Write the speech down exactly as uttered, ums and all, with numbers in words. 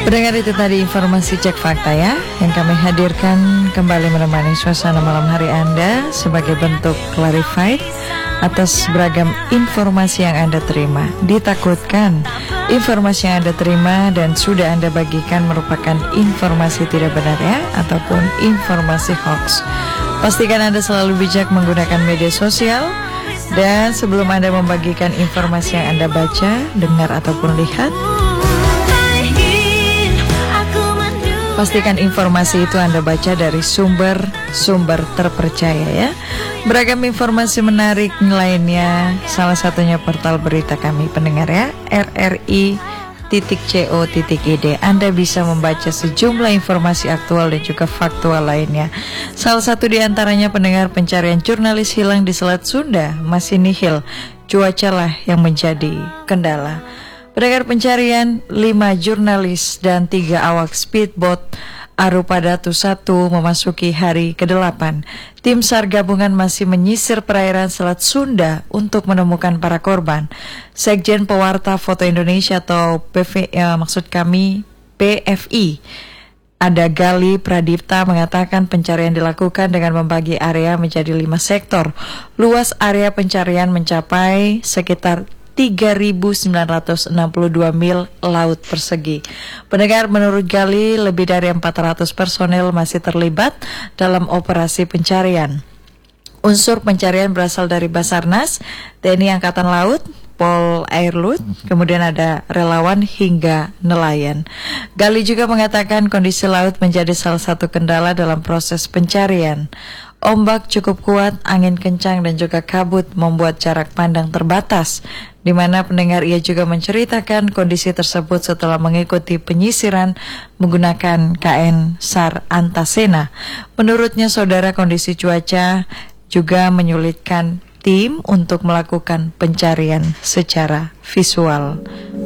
Pendengar, itu tadi informasi cek fakta ya, yang kami hadirkan kembali menemani suasana malam hari Anda sebagai bentuk clarified atas beragam informasi yang Anda terima. Ditakutkan informasi yang Anda terima dan sudah Anda bagikan merupakan informasi tidak benar ya, ataupun informasi hoax. Pastikan Anda selalu bijak menggunakan media sosial. Dan sebelum Anda membagikan informasi yang Anda baca, dengar ataupun lihat, pastikan informasi itu Anda baca dari sumber-sumber terpercaya ya. Beragam informasi menarik lainnya, salah satunya portal berita kami pendengar ya, r r i titik co titik i d. Anda bisa membaca sejumlah informasi aktual dan juga faktual lainnya. Salah satu di antaranya pendengar, pencarian jurnalis hilang di Selat Sunda masih nihil. Cuaca lah yang menjadi kendala. Pendengar, pencarian lima jurnalis dan tiga awak speedboat Arupadatu satu memasuki hari kedelapan. Tim SAR gabungan masih menyisir perairan Selat Sunda untuk menemukan para korban. Sekjen Pewarta Foto Indonesia atau P V, ya, maksud kami P F I, Ada Gali Pradipta, mengatakan pencarian dilakukan dengan membagi area menjadi lima sektor. Luas area pencarian mencapai sekitar tiga ribu sembilan ratus enam puluh dua mil laut persegi. Pendengar, menurut Gali, lebih dari empat ratus personel masih terlibat dalam operasi pencarian. Unsur pencarian berasal dari Basarnas, T N I Angkatan Laut, Pol Air Lut, kemudian ada relawan hingga nelayan. Gali juga mengatakan kondisi laut menjadi salah satu kendala dalam proses pencarian. Ombak cukup kuat, angin kencang dan juga kabut membuat jarak pandang terbatas, di mana pendengar ia juga menceritakan kondisi tersebut setelah mengikuti penyisiran menggunakan K N SAR Antasena. Menurutnya, saudara, kondisi cuaca juga menyulitkan tim untuk melakukan pencarian secara visual.